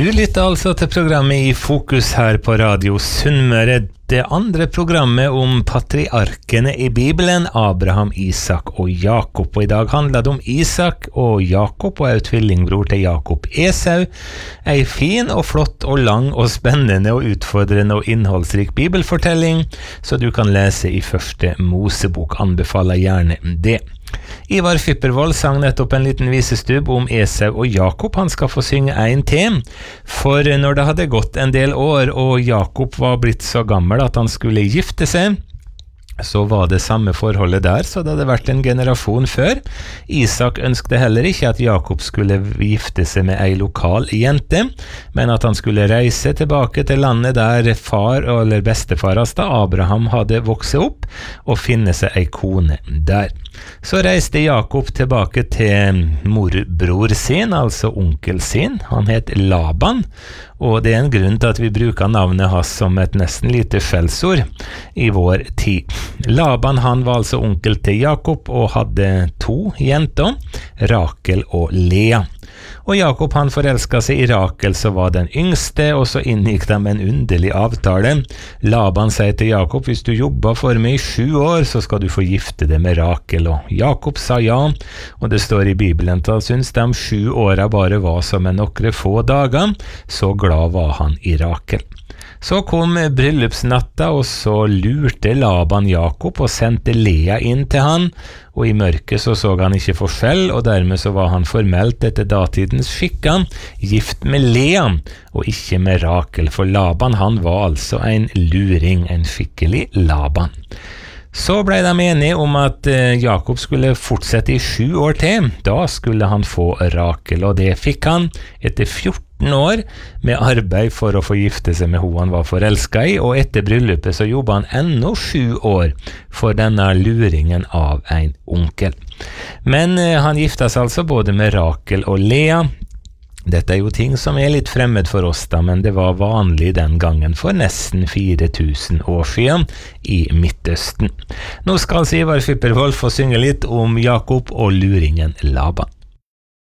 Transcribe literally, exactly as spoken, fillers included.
Du lytter altså til programmet I Fokus her på Radio Sunnmøre, det andre programmet om patriarkene I Bibelen, Abraham, Isak og Jakob. Og I dag handler det om Isak og Jakob, og er tvillingbror til Jakob Esau. En fin og flott og lang og spennende og utfordrende og innholdsrik bibelfortelling, så du kan lese I første Mosebok. Anbefaler gjerne det. Ivar Fyppervold sang nettopp en liten visestubb om Esau og Jakob. Han skal få synge en til, for når det hadde gått en del år og Jakob var blitt så gammel at han skulle gifte seg, så var det samme forholdet der, så det hadde vært en generasjon før. Isak ønsket heller ikke at Jakob skulle gifte seg med ei lokal jente, men at han skulle reise tilbake til landet der far eller bestefaras da Abraham hadde vokset opp, og finne seg ei kone der. Så reiste Jakob tilbake til morbror sin, altså onkel sin. Han het Laban, og det er en grunn til at vi bruker navnet hans som et nesten lite skjellsord I vår tid. Laban han var altså onkel til Jakob og hadde to jenter, Rakel og Lea. Og Jakob han forelsket seg I Rakel, så var den yngste, og så inngikk de en underlig avtale. Laban sier til Jakob, hvis du jobber for meg I sju år, så skal du få gifte deg med Rakel. Og Jakob sa ja, og det står I Bibelen til han synes de sju åra bare var som en nokre få dager, så glad var han I Rakel. Så kom bryllupsnatta, og så lurte Laban Jakob og sendte Lea inn til han, og I mørket så så han ikke forskjell, og dermed så var han formelt etter datidens skikker gift med Lea, og ikke med Rakel, for Laban han var altså en luring, en skikkelig Laban. Så ble de enige om at Jakob skulle fortsette I sju år til, da skulle han få Rakel, og det fikk han etter fjorten år med arbeid for å få gifte seg med hun han var forelsket I, og etter bryllupet så jobbet han enda sju år for denne luringen av en onkel. Men han giftet seg altså både med Rakel og Lea. Dette er jo ting som er litt fremmed for oss da, men det var vanlig den gangen for nesten fire tusen år siden I Midtøsten. Nå skal Ivar Fyppervold få synge litt om Jakob og luringen Laban.